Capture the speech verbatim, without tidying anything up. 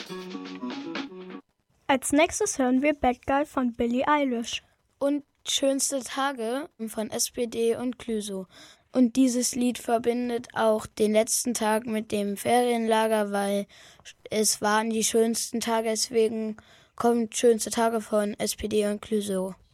Als nächstes hören wir Bad Guy von Billie Eilish. Und Schönste Tage von S P D und Clüso. Und dieses Lied verbindet auch den letzten Tag mit dem Ferienlager, weil es waren die schönsten Tage, deswegen kommt Schönste Tage von S P D und Clüso.